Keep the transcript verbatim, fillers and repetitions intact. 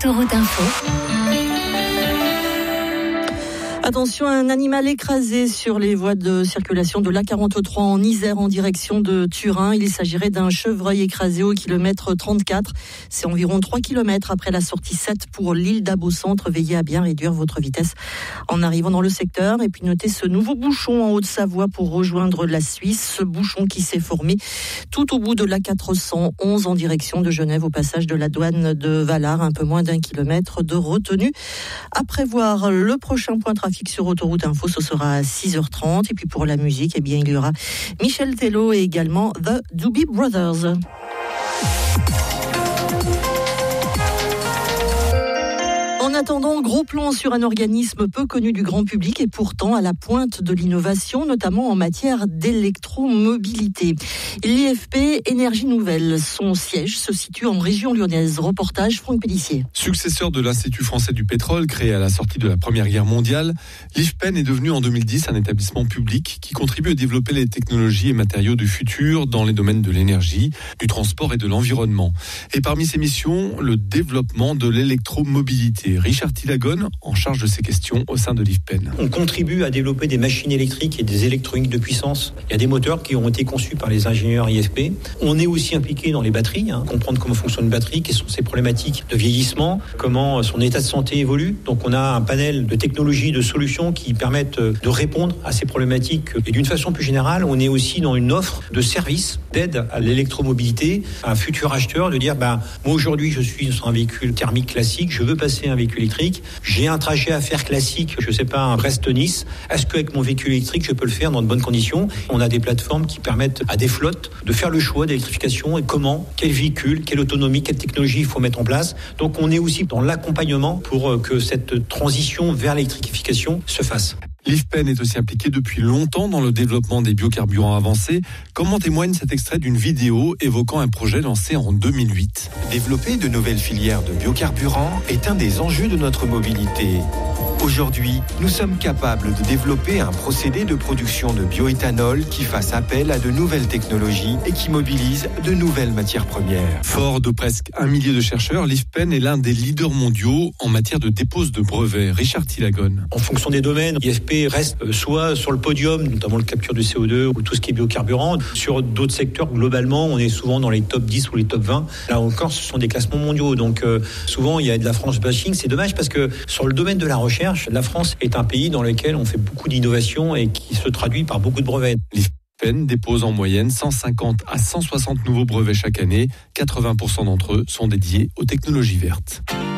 Autoroute Info. Attention, un animal écrasé sur les voies de circulation de l'A quarante-trois en Isère en direction de Turin. Il s'agirait d'un chevreuil écrasé au kilomètre trente-quatre. C'est environ trois kilomètres après la sortie sept pour l'île d'Abo-Centre. Veillez à bien réduire votre vitesse en arrivant dans le secteur. Et puis notez ce nouveau bouchon en Haute-Savoie pour rejoindre la Suisse. Ce bouchon qui s'est formé tout au bout de l'A quatre cent onze en direction de Genève au passage de la douane de Valard. Un peu moins d'un kilomètre de retenue. À prévoir le prochain point trafic sur Autoroute Info, ce sera à six heures trente. Et puis pour la musique, eh bien, il y aura Michel Tello et également The Doobie Brothers. En attendant, gros plan sur un organisme peu connu du grand public et pourtant à la pointe de l'innovation, notamment en matière d'électromobilité. L'I F P Énergie Nouvelle, son siège se situe en région lyonnaise. Reportage Franck Pellissier. Successeur de l'Institut français du pétrole, créé à la sortie de la Première Guerre mondiale, l'I F P E N est devenu en deux mille dix un établissement public qui contribue à développer les technologies et matériaux du futur dans les domaines de l'énergie, du transport et de l'environnement. Et parmi ses missions, le développement de l'électromobilité. Richard Tilagone, en charge de ces questions au sein de l'I F P E N. On contribue à développer des machines électriques et des électroniques de puissance. Il y a des moteurs qui ont été conçus par les ingénieurs I F P. On est aussi impliqué dans les batteries, hein, comprendre comment fonctionne une batterie, quelles sont ses problématiques de vieillissement, comment son état de santé évolue. Donc on a un panel de technologies, de solutions qui permettent de répondre à ces problématiques. Et d'une façon plus générale, on est aussi dans une offre de services d'aide à l'électromobilité, à un futur acheteur de dire, bah, moi aujourd'hui je suis sur un véhicule thermique classique, je veux passer à un véhicule électrique, j'ai un trajet à faire classique, je sais pas, un Brest-Nice, est-ce qu'avec mon véhicule électrique je peux le faire dans de bonnes conditions? On a des plateformes qui permettent à des flottes de faire le choix d'électrification et comment, quel véhicule, quelle autonomie, quelle technologie il faut mettre en place. Donc on est aussi dans l'accompagnement pour que cette transition vers l'électrification se fasse. L'I F P E N est aussi impliqué depuis longtemps dans le développement des biocarburants avancés, comme en témoigne cet extrait d'une vidéo évoquant un projet lancé en deux mille huit. Développer de nouvelles filières de biocarburants est un des enjeux de notre mobilité. Aujourd'hui, nous sommes capables de développer un procédé de production de bioéthanol qui fasse appel à de nouvelles technologies et qui mobilise de nouvelles matières premières. Fort de presque un millier de chercheurs, l'I F P E N est l'un des leaders mondiaux en matière de dépose de brevets. Richard Tilagone. En fonction des domaines, l'I F P reste soit sur le podium, notamment le capture du C O deux ou tout ce qui est biocarburant. Sur d'autres secteurs, globalement, on est souvent dans les top dix ou les top vingt. Là encore, ce sont des classements mondiaux. Donc euh, souvent, il y a de la France bashing. C'est dommage parce que sur le domaine de la recherche, la France est un pays dans lequel on fait beaucoup d'innovation et qui se traduit par beaucoup de brevets. L'I F P E N dépose en moyenne cent cinquante à cent soixante nouveaux brevets chaque année. quatre-vingts pour cent d'entre eux sont dédiés aux technologies vertes.